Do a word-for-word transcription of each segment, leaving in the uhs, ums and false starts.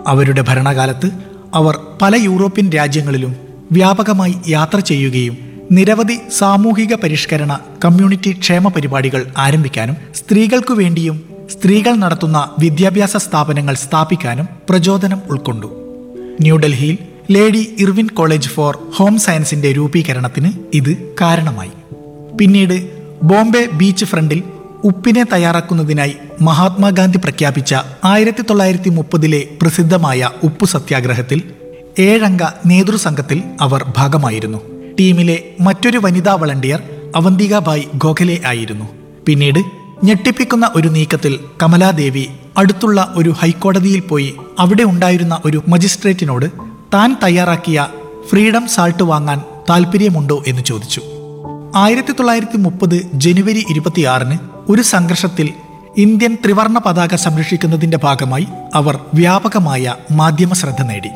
അവരുടെ ഭരണകാലത്ത് അവർ പല യൂറോപ്യൻ രാജ്യങ്ങളിലും വ്യാപകമായി യാത്ര ചെയ്യുകയും നിരവധി സാമൂഹിക പരിഷ്കരണ കമ്മ്യൂണിറ്റി ക്ഷേമ പരിപാടികൾ ആരംഭിക്കാനും സ്ത്രീകൾക്കു വേണ്ടിയും സ്ത്രീകൾ നടത്തുന്ന വിദ്യാഭ്യാസ സ്ഥാപനങ്ങൾ സ്ഥാപിക്കാനും പ്രചോദനം ഉൾക്കൊണ്ടു. ന്യൂഡൽഹിയിൽ lady Irwin college four home സയൻസിന്റെ രൂപീകരണത്തിന് ഇത് കാരണമായി. പിന്നീട് ബോംബെ ബീച്ച് ഫ്രണ്ടിൽ ഉപ്പിനെ തയ്യാറാക്കുന്നതിനായി മഹാത്മാഗാന്ധി പ്രഖ്യാപിച്ച ആയിരത്തി തൊള്ളായിരത്തി മുപ്പതിലെ പ്രസിദ്ധമായ ഉപ്പു സത്യാഗ്രഹത്തിൽ ഏഴംഗ നേതൃസംഘത്തിൽ അവർ ഭാഗമായിരുന്നു. ടീമിലെ മറ്റൊരു വനിതാ വളണ്ടിയർ അവന്തികാബായി ഗോഖലെ ആയിരുന്നു. പിന്നീട് ഞെട്ടിപ്പിക്കുന്ന ഒരു നീക്കത്തിൽ കമലാദേവി അടുത്തുള്ള ഒരു ഹൈക്കോടതിയിൽ പോയി അവിടെ ഉണ്ടായിരുന്ന ഒരു മജിസ്ട്രേറ്റിനോട് താൻ തയ്യാറാക്കിയ ഫ്രീഡം സാൾട്ട് വാങ്ങാൻ താല്പര്യമുണ്ടോ എന്ന് ചോദിച്ചു. ആയിരത്തി തൊള്ളായിരത്തി മുപ്പത് ജനുവരി ഇരുപത്തിയാറിന് ഒരു സംഘർഷത്തിൽ ഇന്ത്യൻ ത്രിവർണ പതാക സംരക്ഷിക്കുന്നതിന്റെ ഭാഗമായി അവർ വ്യാപകമായ മാധ്യമ ശ്രദ്ധ നേടി.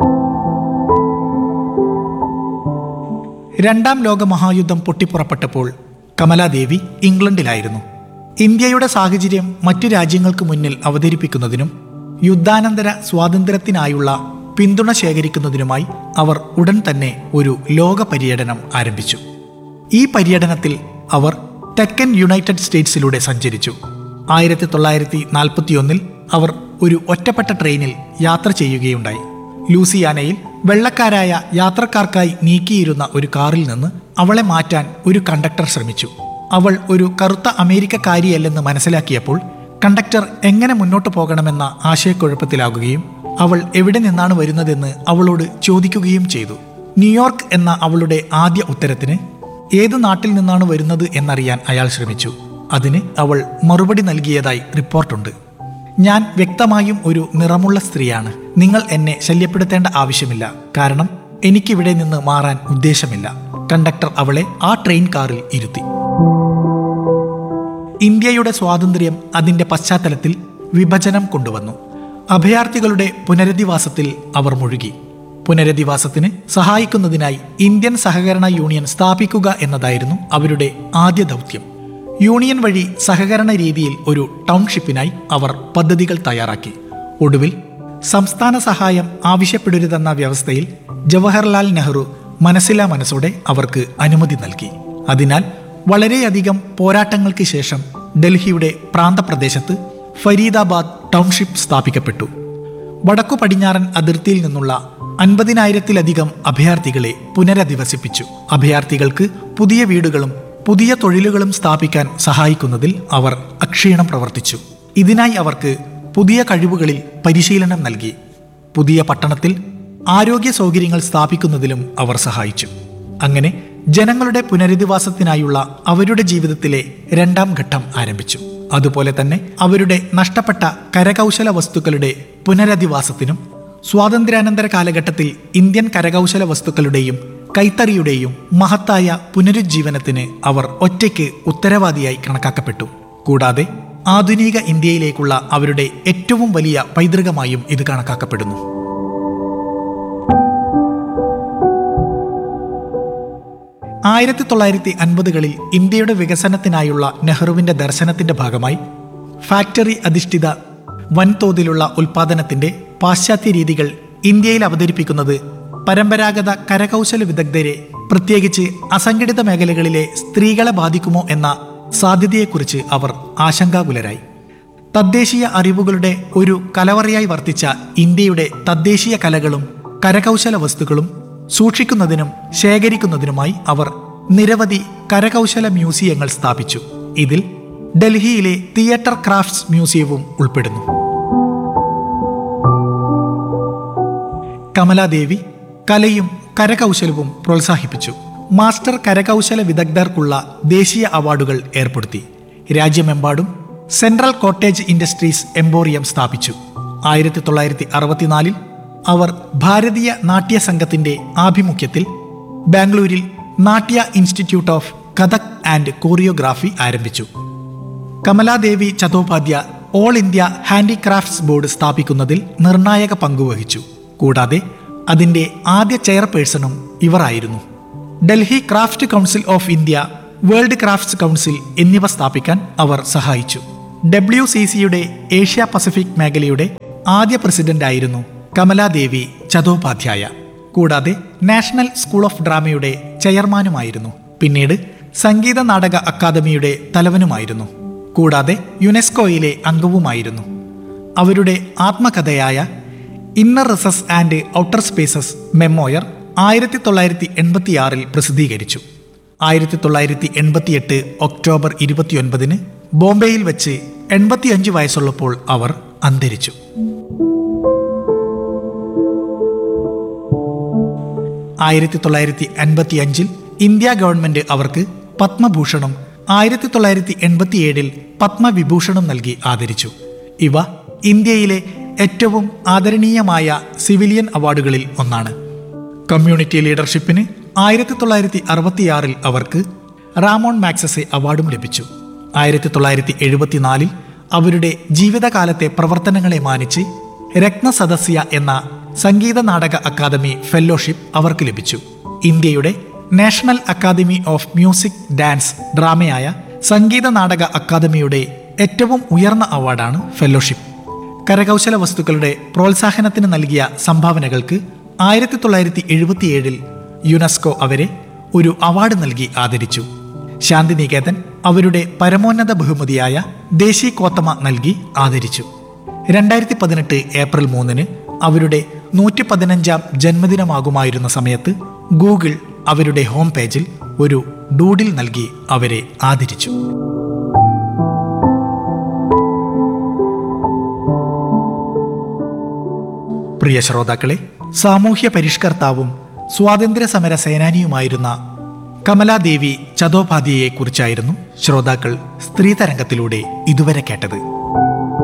രണ്ടാം ലോക മഹായുദ്ധം പൊട്ടിപ്പുറപ്പെട്ടപ്പോൾ കമലാദേവി ഇംഗ്ലണ്ടിലായിരുന്നു. ഇന്ത്യയുടെ സാഹചര്യം മറ്റു രാജ്യങ്ങൾക്ക് മുന്നിൽ അവതരിപ്പിക്കുന്നതിനും യുദ്ധാനന്തര സ്വാതന്ത്ര്യത്തിനായുള്ള പിന്തുണ ശേഖരിക്കുന്നതിനുമായി അവർ ഉടൻ തന്നെ ഒരു ലോക പര്യടനം ആരംഭിച്ചു. ഈ പര്യടനത്തിൽ അവർ തെക്കൻ യുണൈറ്റഡ് സ്റ്റേറ്റ്സിലൂടെ സഞ്ചരിച്ചു. ആയിരത്തി തൊള്ളായിരത്തി നാൽപ്പത്തിയൊന്നിൽ അവർ ഒരു ഒറ്റപ്പെട്ട ട്രെയിനിൽ യാത്ര ചെയ്യുകയുണ്ടായി. ലൂസിയാനയിൽ വെള്ളക്കാരായ യാത്രക്കാർക്കായി നീക്കിയിരുന്ന ഒരു കാറിൽ നിന്ന് അവളെ മാറ്റാൻ ഒരു കണ്ടക്ടർ ശ്രമിച്ചു. അവൾ ഒരു കറുത്ത അമേരിക്കക്കാരിയല്ലെന്ന് മനസ്സിലാക്കിയപ്പോൾ കണ്ടക്ടർ എങ്ങനെ മുന്നോട്ട് പോകണമെന്ന ആശയക്കുഴപ്പത്തിലാകുകയും അവൾ എവിടെ നിന്നാണ് വരുന്നതെന്ന് അവളോട് ചോദിക്കുകയും ചെയ്തു. ന്യൂയോർക്ക് എന്ന അവളുടെ ആദ്യ ഉത്തരത്തിന് ഏത് നാട്ടിൽ നിന്നാണ് വരുന്നത് എന്നറിയാൻ അയാൾ ശ്രമിച്ചു. അതിന് അവൾ മറുപടി നൽകിയതായി റിപ്പോർട്ടുണ്ട്. ഞാൻ വ്യക്തമായും ഒരു നിറമുള്ള സ്ത്രീയാണ്. നിങ്ങൾ എന്നെ ശല്യപ്പെടുത്തേണ്ട ആവശ്യമില്ല, കാരണം എനിക്കിവിടെ നിന്ന് മാറാൻ ഉദ്ദേശമില്ല. കണ്ടക്ടർ അവളെ ആ ട്രെയിൻ കാറിൽ ഇരുത്തി. ഇന്ത്യയുടെ സ്വാതന്ത്ര്യം അതിന്റെ പശ്ചാത്തലത്തിൽ വിഭജനം കൊണ്ടുവന്നു. അഭയാർത്ഥികളുടെ പുനരധിവാസത്തിൽ അവർ മുഴുകി. പുനരധിവാസത്തിന് സഹായിക്കുന്നതിനായി ഇന്ത്യൻ സഹകരണ യൂണിയൻ സ്ഥാപിക്കുക എന്നതായിരുന്നു അവരുടെ ആദ്യ ദൗത്യം. യൂണിയൻ വഴി സഹകരണ രീതിയിൽ ഒരു ടൗൺഷിപ്പിനായി അവർ പദ്ധതികൾ തയ്യാറാക്കി. ഒടുവിൽ സംസ്ഥാന സഹായം ആവശ്യപ്പെടരുതെന്ന വ്യവസ്ഥയിൽ ജവഹർലാൽ നെഹ്റു മനസ്സിലാ മനസ്സോടെ അവർക്ക് അനുമതി നൽകി. അതിനാൽ വളരെയധികം പോരാട്ടങ്ങൾക്ക് ശേഷം ഡൽഹിയുടെ പ്രാന്തപ്രദേശത്ത് ഫരീദാബാദ് ടൗൺഷിപ്പ് സ്ഥാപിക്കപ്പെട്ടു. വടക്കു പടിഞ്ഞാറൻ അതിർത്തിയിൽ നിന്നുള്ള അൻപതിനായിരത്തിലധികം അഭയാർത്ഥികളെ പുനരധിവസിപ്പിച്ചു. അഭയാർത്ഥികൾക്ക് പുതിയ വീടുകളും പുതിയ തൊഴിലുകളും സ്ഥാപിക്കാൻ സഹായിക്കുന്നതിൽ അവർ അക്ഷീണം പ്രവർത്തിച്ചു. ഇതിനായി അവർക്ക് പുതിയ കഴിവുകളിൽ പരിശീലനം നൽകി. പുതിയ പട്ടണത്തിൽ ആരോഗ്യ സൗകര്യങ്ങൾ സ്ഥാപിക്കുന്നതിലും അവർ സഹായിച്ചു. അങ്ങനെ ജനങ്ങളുടെ പുനരധിവാസത്തിനായുള്ള അവരുടെ ജീവിതത്തിലെ രണ്ടാം ഘട്ടം ആരംഭിച്ചു. അതുപോലെ തന്നെ അവരുടെ നഷ്ടപ്പെട്ട കരകൗശല വസ്തുക്കളുടെ പുനരധിവാസത്തിനും സ്വാതന്ത്ര്യാനന്തര കാലഘട്ടത്തിൽ ഇന്ത്യൻ കരകൗശല വസ്തുക്കളുടെയും കൈത്തറിയുടെയും മഹത്തായ പുനരുജ്ജീവനത്തിന് അവർ ഒറ്റയ്ക്ക് ഉത്തരവാദിയായി കണക്കാക്കപ്പെട്ടു. കൂടാതെ ആധുനിക ഇന്ത്യയിലേക്കുള്ള അവരുടെ ഏറ്റവും വലിയ പൈതൃകമായും ഇത് കണക്കാക്കപ്പെടുന്നു. ആയിരത്തി തൊള്ളായിരത്തി അൻപതുകളിൽ ഇന്ത്യയുടെ വികസനത്തിനായുള്ള നെഹ്റുവിന്റെ ദർശനത്തിന്റെ ഭാഗമായി ഫാക്ടറി അധിഷ്ഠിത വൻതോതിലുള്ള ഉൽപാദനത്തിന്റെ പാശ്ചാത്യ രീതികൾ ഇന്ത്യയിൽ അവതരിപ്പിക്കുന്നത് പരമ്പരാഗത കരകൗശല വിദഗ്ധരെ, പ്രത്യേകിച്ച് അസംഘടിത മേഖലകളിലെ സ്ത്രീകളെ ബാധിക്കുമോ എന്ന സാധ്യതയെക്കുറിച്ച് അവർ ആശങ്കാകുലരായി. തദ്ദേശീയ അറിവുകളുടെ ഒരു കലവറയായി വർത്തിച്ച ഇന്ത്യയുടെ തദ്ദേശീയ കലകളും കരകൗശല വസ്തുക്കളും സൂക്ഷിക്കുന്നതിനും ശേഖരിക്കുന്നതിനുമായി അവർ നിരവധി കരകൗശല മ്യൂസിയങ്ങൾ സ്ഥാപിച്ചു. ഇതിൽ ഡൽഹിയിലെ തിയേറ്റർ ക്രാഫ്റ്റ്സ് മ്യൂസിയവും ഉൾപ്പെടുന്നു. കമലാദേവി കലയും കരകൗശലവും പ്രോത്സാഹിപ്പിച്ചു. മാസ്റ്റർ കരകൗശല വിദഗ്ധർക്കുള്ള ദേശീയ അവാർഡുകൾ ഏർപ്പെടുത്തി. രാജ്യമെമ്പാടും സെൻട്രൽ കോട്ടേജ് ഇൻഡസ്ട്രീസ് എംപോറിയം സ്ഥാപിച്ചു. ആയിരത്തി തൊള്ളായിരത്തി അറുപത്തിനാലിൽ അവർ ഭാരതീയ നാട്യ സംഘത്തിന്റെ ആഭിമുഖ്യത്തിൽ ബാംഗ്ലൂരിൽ നാട്യ institute of Kathak and choreography ആരംഭിച്ചു. Kamaladevi Chattopadhyay all India handicrafts board സ്ഥാപിക്കുന്നതിൽ നിർണായക പങ്കുവഹിച്ചു. കൂടാതെ അതിന്റെ ആദ്യ ചെയർപേഴ്സണും ഇവർ ആയിരുന്നു. Delhi craft council of India, world crafts council എന്നിവ സ്ഥാപിക്കാൻ അവർ സഹായിച്ചു. ഡബ്ല്യു സി സിയുടെ ഏഷ്യ പസഫിക് മേഖലയുടെ ആദ്യ പ്രസിഡന്റായിരുന്നു കമലാദേവി ചതോപാധ്യായ. കൂടാതെ നാഷണൽ സ്കൂൾ ഓഫ് ഡ്രാമയുടെ ചെയർമാനുമായിരുന്നു. പിന്നീട് സംഗീത നാടക അക്കാദമിയുടെ തലവനുമായിരുന്നു. കൂടാതെ യുനെസ്കോയിലെ അംഗവുമായിരുന്നു. അവരുടെ ആത്മകഥയായ inner റിസസ് and outer spaces memoir ആയിരത്തി തൊള്ളായിരത്തി എൺപത്തിയാറിൽ പ്രസിദ്ധീകരിച്ചു. ആയിരത്തി തൊള്ളായിരത്തി എൺപത്തിയെട്ട് ഒക്ടോബർ ഇരുപത്തിയൊൻപതിന് ബോംബെയിൽ വെച്ച് എൺപത്തിയഞ്ച് വയസ്സുള്ളപ്പോൾ അവർ അന്തരിച്ചു. ആയിരത്തി തൊള്ളായിരത്തി അൻപത്തി അഞ്ചിൽ ഇന്ത്യ ഗവൺമെന്റ് അവർക്ക് പത്മഭൂഷണും ആയിരത്തി തൊള്ളായിരത്തി എൺപത്തിയേഴിൽ പത്മവിഭൂഷണും നൽകി ആദരിച്ചു. ഇവ ഇന്ത്യയിലെ ഏറ്റവും ആദരണീയമായ സിവിലിയൻ അവാർഡുകളിൽ ഒന്നാണ്. കമ്മ്യൂണിറ്റി ലീഡർഷിപ്പിന് ആയിരത്തി തൊള്ളായിരത്തി അറുപത്തിയാറിൽ അവർക്ക് റാമോൺ മാക്സസെ അവാർഡും ലഭിച്ചു. ആയിരത്തി തൊള്ളായിരത്തി എഴുപത്തിനാലിൽ അവരുടെ ജീവിതകാലത്തെ പ്രവർത്തനങ്ങളെ മാനിച്ച് രത്നസദസ്യ എന്ന സംഗീത നാടക അക്കാദമി ഫെല്ലോഷിപ്പ് അവർക്ക് ലഭിച്ചു. ഇന്ത്യയുടെ national academy of music, dance, ഡ്രാമയായ Sangeetha Nataka അക്കാദമിയുടെ ഏറ്റവും ഉയർന്ന അവാർഡാണ് ഫെല്ലോഷിപ്പ്. കരകൗശല വസ്തുക്കളുടെ പ്രോത്സാഹനത്തിന് നൽകിയ സംഭാവനകൾക്ക് ആയിരത്തി തൊള്ളായിരത്തി എഴുപത്തിയേഴിൽ യുനെസ്കോ അവരെ ഒരു അവാർഡ് നൽകി ആദരിച്ചു. ശാന്തിനികേതൻ അവരുടെ പരമോന്നത ബഹുമതിയായ ദേശീകോത്തമ നൽകി ആദരിച്ചു. രണ്ടായിരത്തി പതിനെട്ട് ഏപ്രിൽ മൂന്നിന് അവരുടെ നൂറ്റി പതിനഞ്ചാം ജന്മദിനമാകുമായിരുന്ന സമയത്ത് ഗൂഗിൾ അവരുടെ ഹോം പേജിൽ ഒരു ഡൂഡിൽ നൽകി അവരെ ആദരിച്ചു. പ്രിയ ശ്രോതാക്കളെ, സാമൂഹ്യ പരിഷ്കർത്താവും സ്വാതന്ത്ര്യ സമര സേനാനിയുമായിരുന്ന കമലാദേവി ചതോപാധ്യായയെ കുറിച്ചായിരുന്നു ശ്രോതാക്കൾ സ്ത്രീതരംഗത്തിലൂടെ ഇതുവരെ കേട്ടത്.